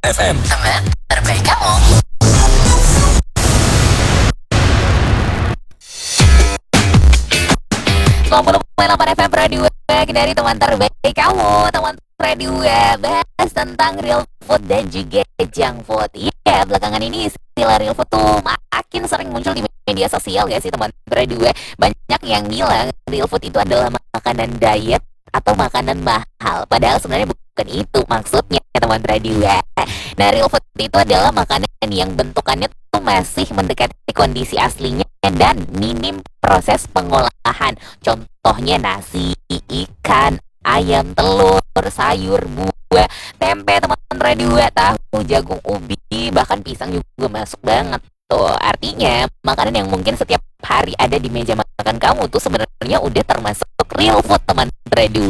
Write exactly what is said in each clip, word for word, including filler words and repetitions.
F M. Teman terbaik kamu. sembilan puluh koma delapan F M Radio dari teman terbaik kamu. Teman Radio bahas tentang real food dan juga junk food. Iya, belakangan ini istilah real food tuh makin sering muncul di media sosial ya sih teman Radio. Banyak yang bilang real food itu adalah makanan diet atau makanan mahal. Padahal sebenarnya bukan itu maksudnya teman Radio. Nah, real food itu adalah makanan yang bentukannya tuh masih mendekati kondisi aslinya dan minim proses pengolahan. Contohnya nasi, ikan, ayam, telur, sayur, buah, tempe, teman Radio, tahu, jagung, ubi, bahkan pisang juga masuk banget tuh. Artinya makanan yang mungkin setiap hari ada di meja makan kamu tuh sebenarnya udah termasuk real food teman Radio.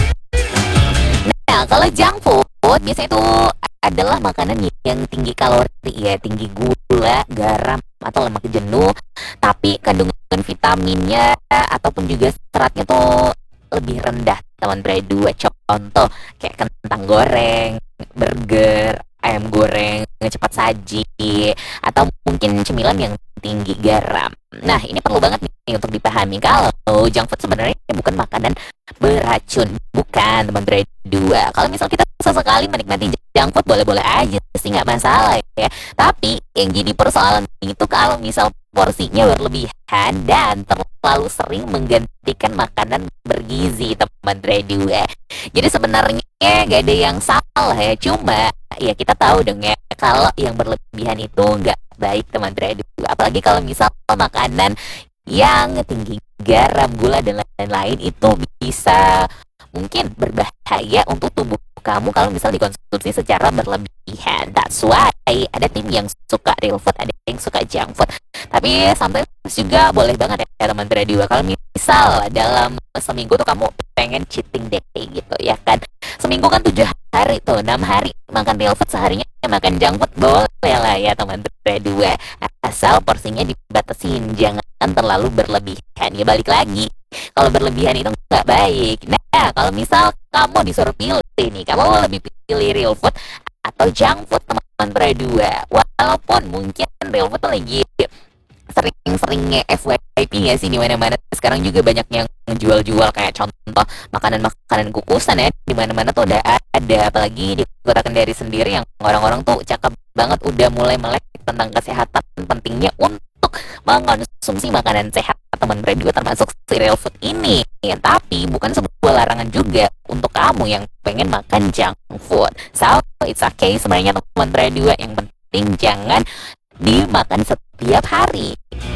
Nah, kalau junk food biasanya itu adalah makanan yang tinggi kalori ya, tinggi gula, garam atau lemak jenuh, tapi kandungan vitaminnya ataupun juga seratnya tuh lebih rendah teman Berdua. Contoh kayak kentang goreng, burger, ayam goreng cepat saji, atau mungkin cemilan yang tinggi garam. Nah, ini perlu banget nih untuk dipahami kalau junk food sebenarnya bukan makanan beracun, bukan teman Berdua. Kalau misal kita sesekali menikmati junk food boleh-boleh aja sih, nggak masalah ya. Tapi yang jadi persoalan itu kalau misal porsinya berlebihan dan terlalu sering menggantikan makanan bergizi teman Berdua. Jadi sebenarnya nggak ada yang salah ya, cuma ya kita tahu dong ya kalau yang berlebihan itu nggak baik teman Berdua. Apalagi kalau misal makanan yang tinggi garam, gula dan lain-lain itu bisa mungkin berbahaya untuk tubuh kamu kalau misal dikonsumsi secara berlebihan. That's why ada tim yang suka real food, ada yang suka junk food. Tapi sometimes juga boleh banget ya teman Radio. Kalau misal dalam seminggu tuh kamu pengen cheating day gitu ya kan, seminggu kan tujuh hari tuh, enam hari makan real food, seharinya makan junk food, boleh lah ya teman Radio. Asal porsinya dibatasin, jangan terlalu berlebihan. Ya balik lagi, kalau berlebihan itu nggak baik. Nah, kalau misal kamu disuruh pilih nih, kamu lebih pilih real food atau junk food teman Berdua? Walaupun mungkin real food tuh lagi sering-seringnya F Y P ya sih di mana-mana. Sekarang juga banyak yang jual-jual kayak contoh makanan-makanan kukusan ya, di mana-mana tuh udah ada. Apalagi di Kota Kendari sendiri yang orang-orang tuh cakep banget udah mulai melek tentang kesehatan, pentingnya untuk mengonsumsi makanan sehat teman Berdua, termasuk real food ini ya. Tapi bukan sebuah larangan juga untuk kamu yang pengen makan junk food. So it's okay sebenarnya teman Berdua, yang penting jangan dimakan setiap hari.